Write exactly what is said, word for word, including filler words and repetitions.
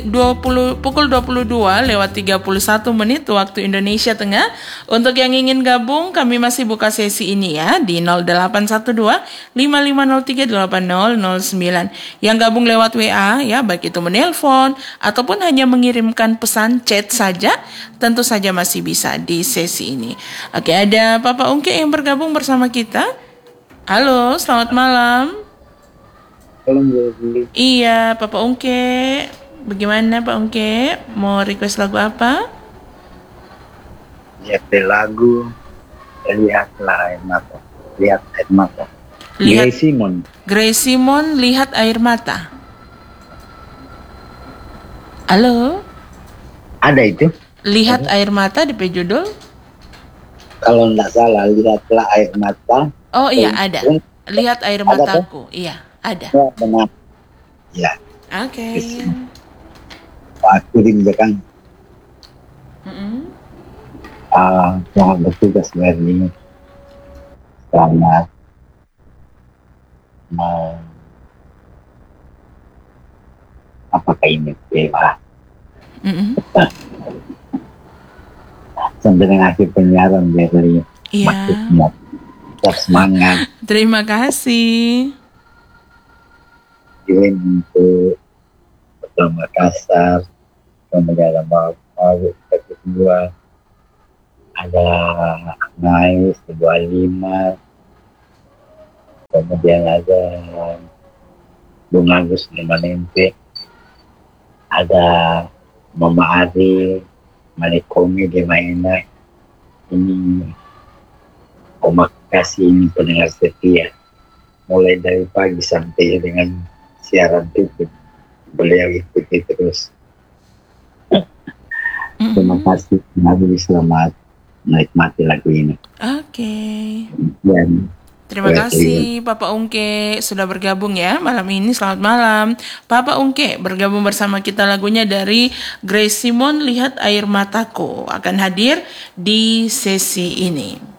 dua puluh pukul dua puluh dua lewat tiga puluh satu menit waktu Indonesia Tengah. Untuk yang ingin gabung, kami masih buka sesi ini ya di nol delapan satu dua lima lima nol tiga delapan nol nol sembilan. Yang gabung lewat W A ya, baik itu menelpon ataupun hanya mengirimkan pesan chat saja, tentu saja masih bisa di sesi ini. Oke, ada Papa Ungke yang bergabung bersama kita. Halo, selamat malam. Halo, Bu. Iya, Papa Ungke. Bagaimana Pak Ungke? Mau request lagu apa? Lihat lagu, lihatlah air mata. Lihat air mata. Lihat Gray Simon. Gray Simon, lihat air mata. Halo? Ada itu? Lihat ada. Air mata di judul? Kalau tidak salah, lihatlah air mata. Oh iya, ada. Lihat air ada mataku. Tuh? Iya, ada. Ya, benar. Ya. Oke. Okay. Aku di belakang. Mm-hmm. Uh, selamat bertugas Bernie. Selamat mau apakah ini dewa? Mm-hmm. Sampai dengan akhir penyiaran Bernie. Iya. Maksudnya tetap semangat. Terima kasih. Kirim untuk Kota Makassar, negara Malu, kedua ada Nais dua puluh lima, kemudian ada Bung Agus Nemanente, ada Mama Ari, Malikomi di Maina. Ini Oma kasih ini pendengar setia, mulai dari pagi sampai dengan siaran tutup, beliau ikuti terus. Mm-hmm. Terima kasih, Nabi, selamat menikmati lagu ini. Oke. Okay. Dan terima kasih Papa Ungke sudah bergabung ya malam ini. Selamat malam Papa Ungke, bergabung bersama kita. Lagunya dari Gray Simon, Lihat Air Mataku, akan hadir di sesi ini.